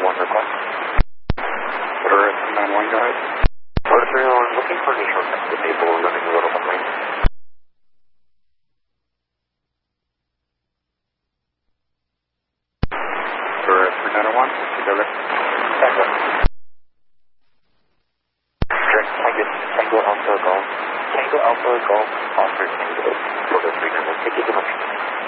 1 request. Order 391, go ahead. Order 391, looking for any short next to table, we're running a little behind. Order 391, together. Tango. Tango Alpha Golf. Tango Alpha Golf, Oscar Tango. Order 391, thank you so much.